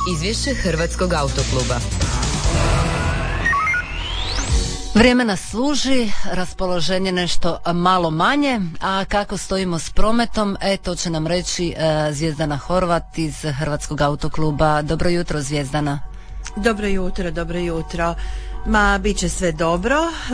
Izvješće Hrvatskog autokluba. Vrijeme nas služi, raspoloženje nešto malo manje, a kako stojimo s prometom, to će nam reći Zvjezdana Horvat iz Hrvatskog autokluba. Dobro jutro, Zvjezdana. Dobro jutro. Ma, bit će sve dobro,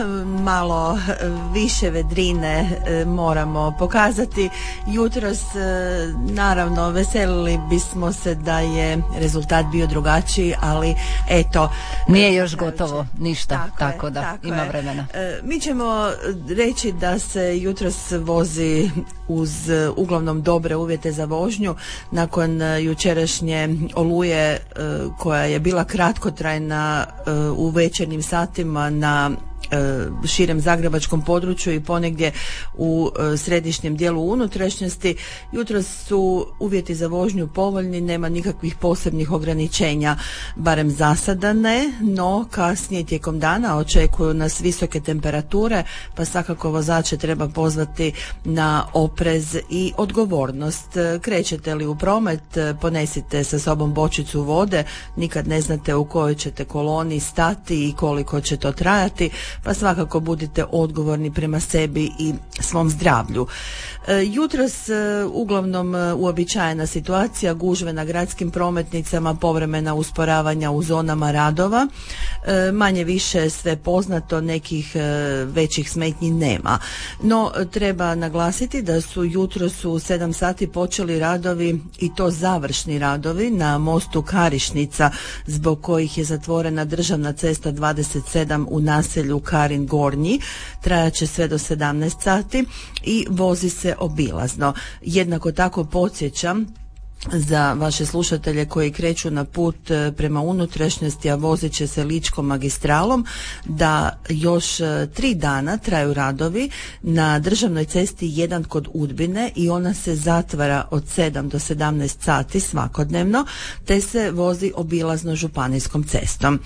malo više vedrine moramo pokazati. Jutros, naravno, veselili bismo se da je rezultat bio drugačiji, ali eto. Nije još gotovo ništa, tako da ima vremena. Mi ćemo reći da se jutros vozi uz uglavnom dobre uvjete za vožnju nakon jučerašnje oluje koja je bila kratkotrajna u večernjim satima na širem zagrebačkom području i ponegdje u središnjem dijelu unutrašnjosti. Jutros su uvjeti za vožnju povoljni, nema nikakvih posebnih ograničenja, barem za sada ne, no kasnije tijekom dana očekuju nas visoke temperature, pa svakako vozače treba pozvati na oprez i odgovornost. Krećete li u promet, ponesite sa sobom bočicu vode, nikad ne znate u kojoj ćete koloni stati i koliko će to trajati, pa svakako budite odgovorni prema sebi i svom zdravlju. Jutros uglavnom uobičajena situacija, gužve na gradskim prometnicama, povremena usporavanja u zonama radova, manje više sve poznato, nekih većih smetnji nema. No, treba naglasiti da su jutros u 7 sati počeli radovi, i to završni radovi, na mostu Karišnica, zbog kojih je zatvorena državna cesta 27 u naselju Karin Gornji. Trajaće sve do 17 sati i vozi se obilazno. Jednako tako podsjećam za vaše slušatelje koji kreću na put prema unutrašnjosti, a vozit će se Ličkom magistralom, da još 3 dana traju radovi na državnoj cesti 1 kod Udbine i ona se zatvara od 7 do 17 sati svakodnevno, te se vozi obilazno županijskom cestom.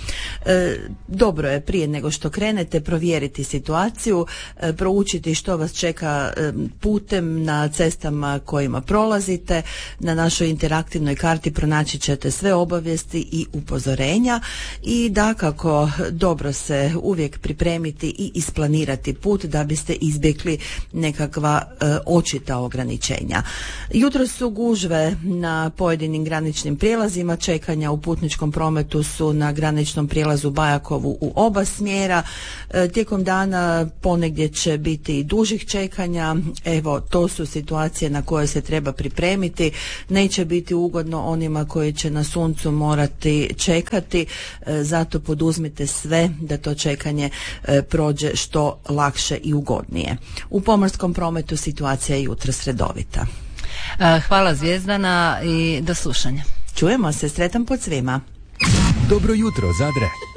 Dobro je prije nego što krenete provjeriti situaciju, proučiti što vas čeka putem na cestama kojima prolazite. Na našoj interaktivnoj karti pronaći ćete sve obavijesti i upozorenja i dakako dobro se uvijek pripremiti i isplanirati put da biste izbjegli nekakva očita ograničenja. Jutro su gužve na pojedinim graničnim prijelazima, čekanja u putničkom prometu su na graničnom prijelazu Bajakovu u oba smjera. Tijekom dana ponegdje će biti i dužih čekanja, evo to su situacije na koje se treba pripremiti. Neće biti ugodno onima koji će na suncu morati čekati, zato poduzmite sve da to čekanje prođe što lakše i ugodnije. U pomorskom prometu situacija je jutros redovita. Hvala, Zvjezdana, i do slušanja. Čujemo se, sretan put svima. Dobro jutro, Zadre.